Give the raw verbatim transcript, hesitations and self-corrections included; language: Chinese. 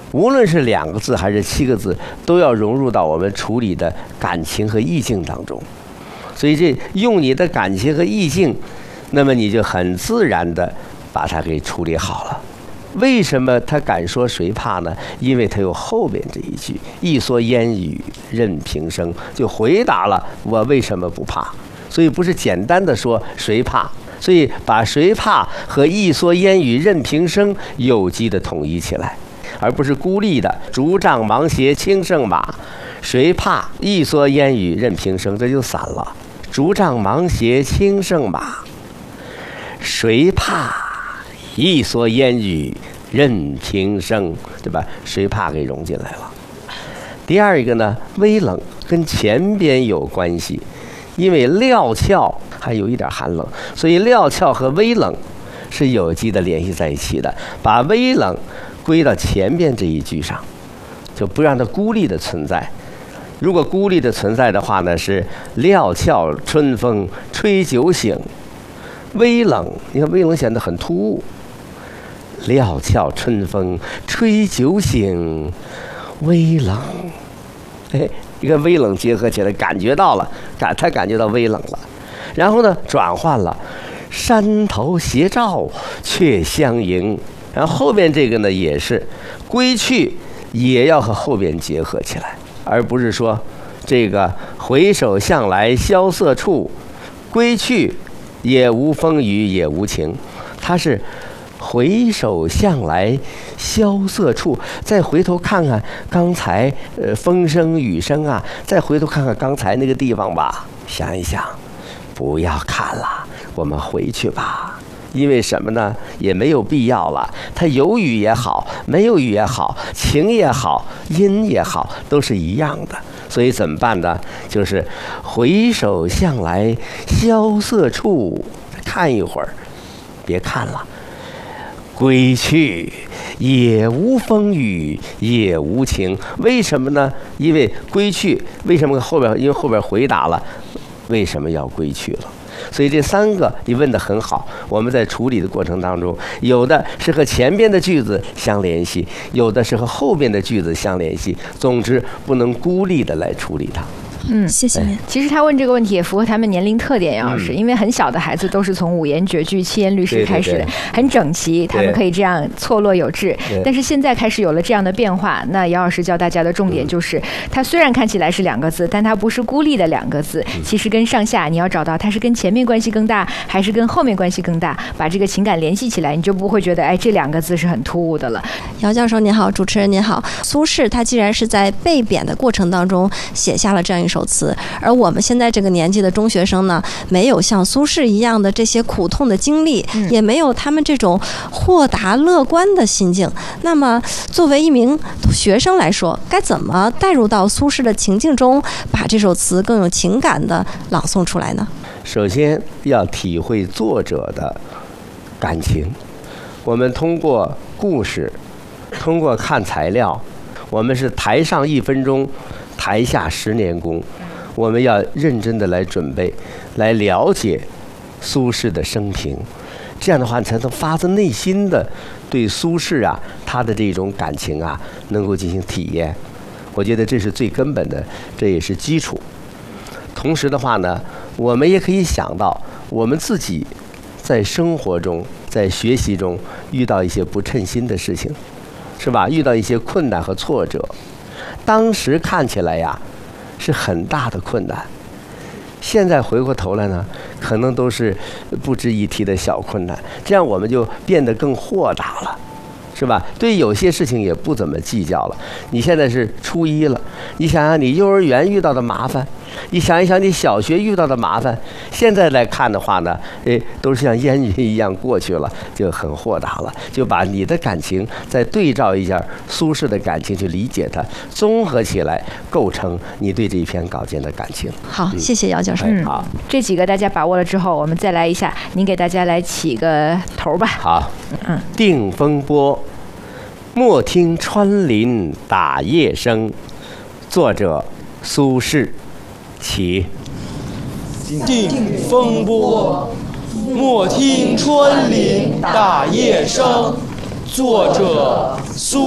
无论是两个字还是七个字，都要融入到我们处理的感情和意境当中。所以这用你的感情和意境，那么你就很自然的把它给处理好了。为什么他敢说谁怕呢？因为他有后边这一句“一蓑烟雨任平生”，就回答了我为什么不怕。所以不是简单的说谁怕，所以把谁怕和一蓑烟雨任平生有机的统一起来，而不是孤立的竹杖芒鞋轻胜马，谁怕一蓑烟雨任平生，这就散了。竹杖芒鞋轻胜马，谁怕一蓑烟雨任平生，对吧？谁怕给融进来了。第二一个呢，微冷跟前边有关系，因为料峭还有一点寒冷，所以料峭和微冷是有机的联系在一起的。把微冷归到前边这一句上，就不让它孤立的存在。如果孤立的存在的话呢，是料峭春风吹酒醒，微冷，你看微冷显得很突兀。料峭春风吹酒醒，微冷，哎，你看微冷结合起来，感觉到了，感他感觉到微冷了。然后呢，转换了，山头斜照却相迎。然后后面这个呢，也是归去，也要和后边结合起来，而不是说这个回首向来萧瑟处，归去也无风雨也无晴。它是回首向来萧瑟处，再回头看看刚才呃风声雨声啊，再回头看看刚才那个地方吧，想一想，不要看了，我们回去吧。因为什么呢？也没有必要了。它有雨也好，没有雨也好，晴也好，阴也好，都是一样的。所以怎么办呢？就是回首向来萧瑟处，看一会儿，别看了。归去也无风雨也无晴，为什么呢？因为归去，为什么后边？因为后边回答了为什么要归去了。所以这三个你问得很好，我们在处理的过程当中，有的是和前边的句子相联系，有的是和后边的句子相联系。总之，不能孤立的来处理它。 嗯，谢谢您。其实他问这个问题也符合他们年龄特点，杨老师，因为很小的孩子都是从五言绝句、七言律诗开始的，很整齐，他们可以这样错落有致。但是现在开始有了这样的变化，那杨老师教大家的重点就是，它虽然看起来是两个字，但它不是孤立的两个字，其实跟上下你要找到它是跟前面关系更大，还是跟后面关系更大，把这个情感联系起来，你就不会觉得哎这两个字是很突兀的了。 姚教授您好，主持人您好。苏轼他既然是在被贬的过程当中写下了这样一首词，而我们现在这个年纪的中学生呢，没有像苏轼一样的这些苦痛的经历，嗯、也没有他们这种豁达乐观的心境。那么，作为一名学生来说，该怎么带入到苏轼的情境中，把这首词更有情感的朗诵出来呢？ 首先要体会作者的感情。我们通过故事，通过看材料，我们是台上一分钟，台下十年功。我们要认真的来准备，来了解苏轼的生平，这样的话，你才能发自内心的对苏轼啊他的这种感情啊能够进行体验。我觉得这是最根本的，这也是基础。同时的话呢，我们也可以想到我们自己在生活中、在学习中遇到一些不称心的事情，是吧？遇到一些困难和挫折，当时看起来呀是很大的困难，现在回过头来呢，可能都是不值一提的小困难，这样我们就变得更豁达了，是吧？对有些事情也不怎么计较了。你现在是初一了，你想想你幼儿园遇到的麻烦，你想一想你小学遇到的麻烦，现在来看的话呢，诶，都是像烟云一样过去了，就很豁达了。就把你的感情再对照一下苏轼的感情，去理解它，综合起来构成你对这一篇稿件的感情。 好，嗯、谢谢姚教授。 嗯，好，这几个大家把握了之后，我们再来一下，您给大家来起个头吧。 好， 嗯， 定风波，莫听穿林打叶声。作者苏轼。起。 定风波，莫听穿林打叶声。作者苏